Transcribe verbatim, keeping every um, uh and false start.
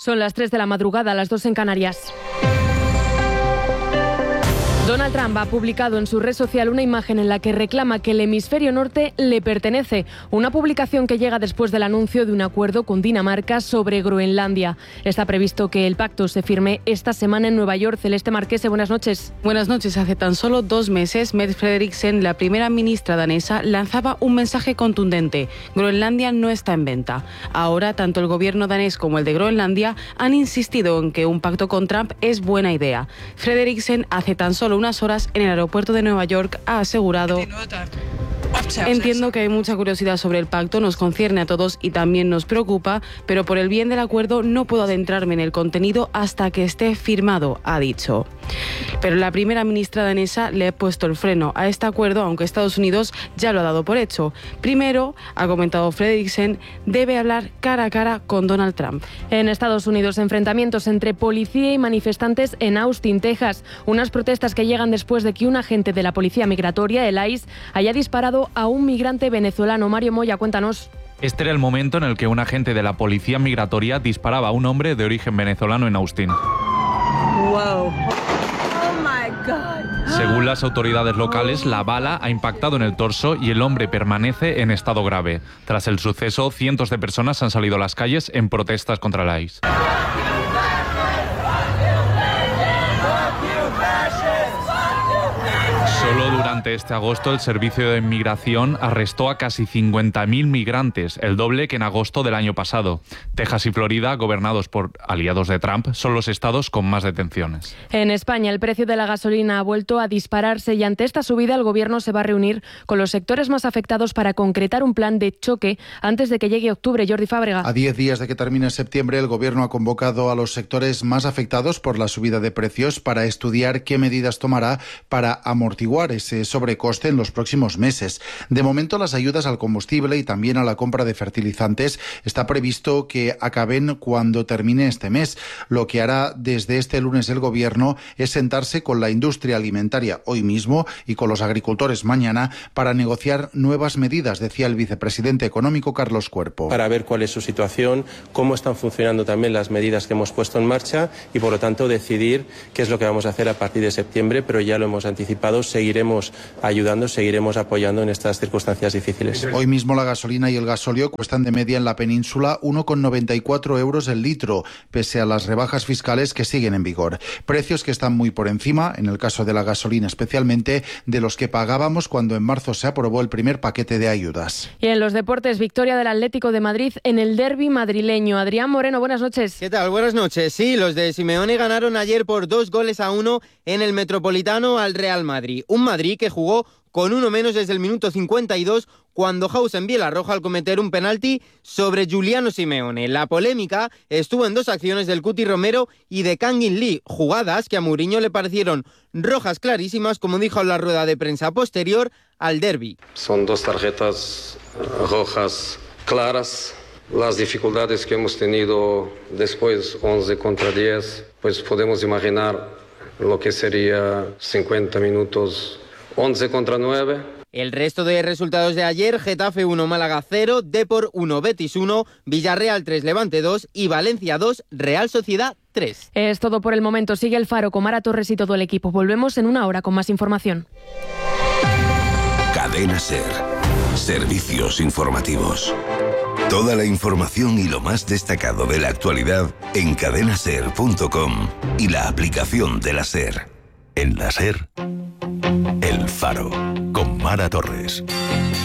Son las tres de la madrugada, las dos en Canarias. Donald Trump ha publicado en su red social una imagen en la que reclama que el hemisferio norte le pertenece. Una publicación que llega después del anuncio de un acuerdo con Dinamarca sobre Groenlandia. Está previsto que el pacto se firme esta semana en Nueva York. Celeste Marquese, buenas noches. Buenas noches. Hace tan solo dos meses, Mette Frederiksen, la primera ministra danesa, lanzaba un mensaje contundente. Groenlandia no está en venta. Ahora, tanto el gobierno danés como el de Groenlandia han insistido en que un pacto con Trump es buena idea. Frederiksen, hace tan solo unas horas en el aeropuerto de Nueva York, ha asegurado: entiendo que hay mucha curiosidad sobre el pacto, nos concierne a todos y también nos preocupa, pero por el bien del acuerdo no puedo adentrarme en el contenido hasta que esté firmado, ha dicho. Pero la primera ministra danesa le ha puesto el freno a este acuerdo, aunque Estados Unidos ya lo ha dado por hecho. Primero, ha comentado Frederiksen, debe hablar cara a cara con Donald Trump. En Estados Unidos, enfrentamientos entre policía y manifestantes en Austin, Texas. Unas protestas que llegan después de que un agente de la policía migratoria, el I C E, haya disparado a un migrante venezolano. Mario Moya, cuéntanos. Este era el momento en el que un agente de la policía migratoria disparaba a un hombre de origen venezolano en Austin. Wow. Según las autoridades locales, la bala ha impactado en el torso y el hombre permanece en estado grave. Tras el suceso, cientos de personas han salido a las calles en protestas contra la I C E. Solo durante este agosto el Servicio de Inmigración arrestó a casi cincuenta mil migrantes, el doble que en agosto del año pasado. Texas y Florida, gobernados por aliados de Trump, son los estados con más detenciones. En España, el precio de la gasolina ha vuelto a dispararse y ante esta subida el Gobierno se va a reunir con los sectores más afectados para concretar un plan de choque antes de que llegue octubre. Jordi Fábrega. A diez días de que termine septiembre, el Gobierno ha convocado a los sectores más afectados por la subida de precios para estudiar qué medidas tomará para amortiguar ese sobrecoste en los próximos meses. De momento, las ayudas al combustible y también a la compra de fertilizantes está previsto que acaben cuando termine este mes. Lo que hará desde este lunes el Gobierno es sentarse con la industria alimentaria hoy mismo y con los agricultores mañana para negociar nuevas medidas, decía el vicepresidente económico Carlos Cuerpo. Para ver cuál es su situación, cómo están funcionando también las medidas que hemos puesto en marcha y, por lo tanto, decidir qué es lo que vamos a hacer a partir de septiembre, pero ya lo hemos anticipado, seguiremos ayudando, seguiremos apoyando en estas circunstancias difíciles. Hoy mismo la gasolina y el gasóleo cuestan de media en la península uno con noventa y cuatro euros el litro, pese a las rebajas fiscales que siguen en vigor. Precios que están muy por encima, en el caso de la gasolina especialmente, de los que pagábamos cuando en marzo se aprobó el primer paquete de ayudas. Y en los deportes, victoria del Atlético de Madrid en el derbi madrileño. Adrián Moreno, buenas noches. ¿Qué tal? Buenas noches. Sí, los de Simeone ganaron ayer por dos goles a uno en el Metropolitano al Real Madrid. Un Madrid que jugó con uno menos desde el minuto cincuenta y dos cuando Hause envió la roja al cometer un penalti sobre Giuliano Simeone. La polémica estuvo en dos acciones del Cuti Romero y de Kangin Lee, jugadas que a Mourinho le parecieron rojas clarísimas, como dijo en la rueda de prensa posterior al derbi. Son dos tarjetas rojas claras. Las dificultades que hemos tenido después, once contra diez, pues podemos imaginar lo que sería cincuenta minutos, once contra nueve. El resto de resultados de ayer: Getafe uno, Málaga cero, Depor uno, Betis uno, Villarreal tres, Levante dos y Valencia dos, Real Sociedad tres. Es todo por el momento. Sigue el Faro con Mara Torres y todo el equipo. Volvemos en una hora con más información. Cadena SER. Servicios informativos. Toda la información y lo más destacado de la actualidad en cadena ser punto com y la aplicación de la SER. En la SER, El Faro, con Mara Torres.